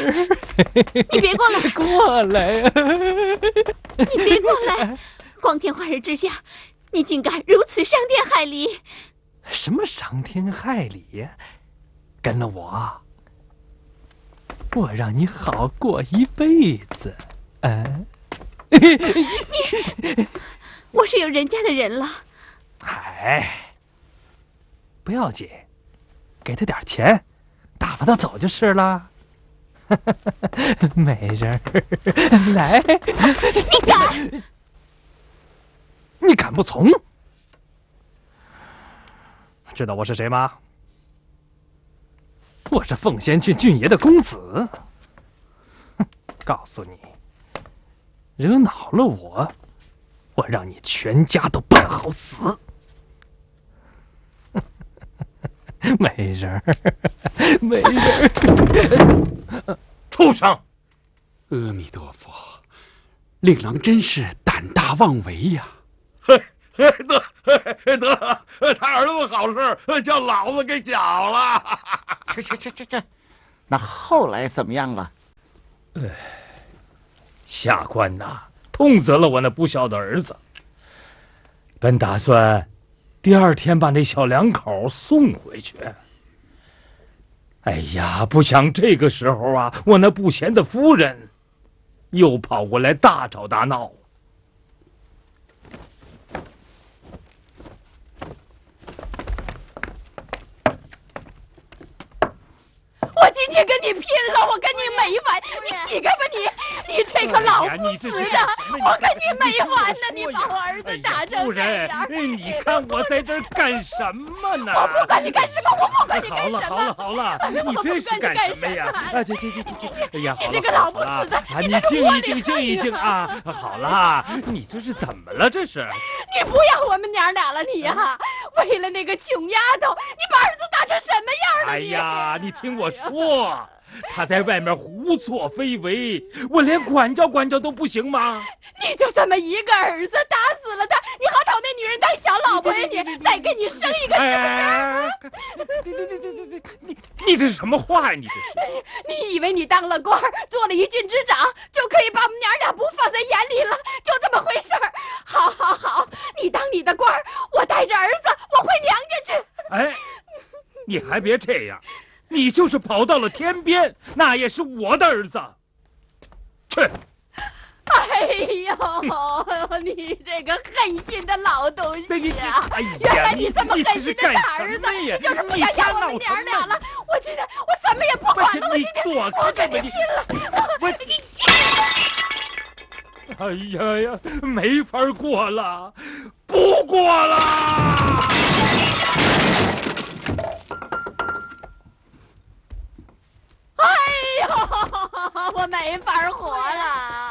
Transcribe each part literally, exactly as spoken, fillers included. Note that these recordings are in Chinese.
你别过来！ 过来呀！ 你别过来！光天化日之下，你竟敢如此伤天害理！ 什么伤天害理呀？跟了我，我让你好过一辈子。嗯、啊， 你，我是有人家的人了。 哎，不要紧，给他点钱，打发他走就是了。美人儿，来！ 你敢？ 你敢不从？知道我是谁吗？我是奉仙郡郡爷的公子。哼，告诉你，惹恼了我，我让你全家都不得好死。美人儿，美人儿， 畜生！阿弥陀佛，令郎真是胆大妄为呀！ 嘿，得得，他儿子好事叫老子给搅了。 这这这这这，那后来怎么样了？ 呃，下官呐，痛责了我那不孝的儿子。本打算第二天把那小两口送回去。哎呀，不想这个时候啊，我那不贤的夫人又跑过来大吵大闹。 我今天跟你拼了，我跟你没完！你起开吧你！你这个老不死的，我跟你没完呢！你把我儿子打成这样！ 你看我在这儿干什么呢？ 我不管你干什么，我不管你干什么！ 好了好了好了，你这是干什么呀？啊，去去去去去！哎呀， 你这个老不死的， 你静一静，静一静啊！好了，你这是怎么了？这是？ 你不要我们娘俩了，你呀！为了那个穷丫头，你把儿子打成什么样了？ 哎呀，你听我说，他在外面胡作非为，我连管教管教都不行吗？ 你就这么一个儿子，打死了他，你好讨那女人当小老婆呀？你再给你生一个是不是？ 对对对对对对，你你这是什么话呀？你这是？ 你以为你当了官，做了一郡之长，就可以把我们娘俩不放在眼里了？就这么回事儿？好，好，好，你当你的官，我带着儿子，我回娘家去。 哎，你还别这样，你就是跑到了天边，那也是我的儿子。去。 哎呦，你这个狠心的老东西呀！ 哎呀， 原来你这么狠心的大儿子，你就是不想要我们娘俩了。我今天我什么也不管了，我今天我跟你拼了！我你，哎呀呀，没法过了，不过了！ 哎呦，我没法活了！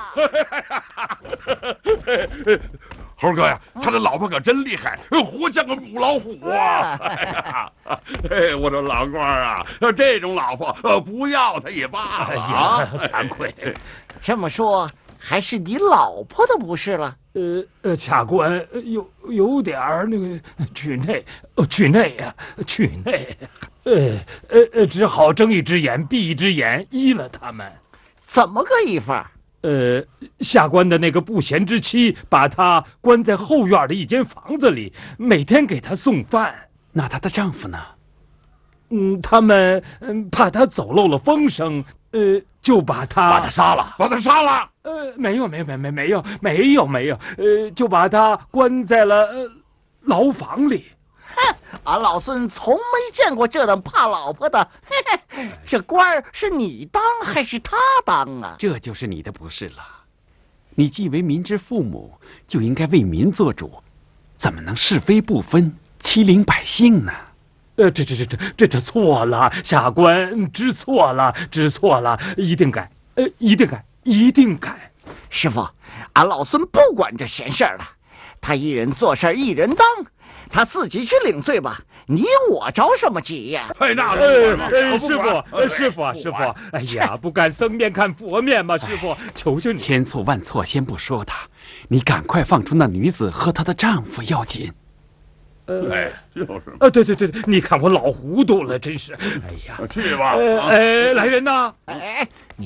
猴哥呀，他的老婆可真厉害，活像个母老虎啊！哎，我说老官啊，这种老婆不要他也罢了啊！ 惭愧， 这么说还是你老婆的不是了？ 呃呃，下官有有点儿那个去内，去内呀，去内。呃呃呃，只好睁一只眼闭一只眼，依了他们。 怎么个依法？ 呃，下官的那个不贤之妻把她关在后院的一间房子里，每天给她送饭。 那她的丈夫呢？ 嗯，他们嗯怕她走漏了风声，呃，就把她把她杀了，把她杀了。 呃，没有，没有，没没没有，没有，没有，呃，就把她关在了呃牢房里。 哼，俺老孙从没见过这等怕老婆的。嘿嘿，这官儿是你当还是他当啊？ 这就是你的不是了。你既为民之父母，就应该为民做主，怎么能是非不分，欺凌百姓呢？ 呃，这这这这这这错了，下官知错了，知错了，一定改，呃，一定改，一定改。 师傅，俺老孙不管这闲事儿了，他一人做事一人当。他自己去领罪吧，你我着什么急呀？ 哎，那呃，师傅，师傅，师傅，哎呀，不敢僧面看佛面嘛，师傅，求求你。 千错万错，先不说他，你赶快放出那女子和她的丈夫要紧。 呃，哎，就是。 呃，对对对，你看我老糊涂了，真是。哎呀， 去吧。 哎，来人呐！ 哎。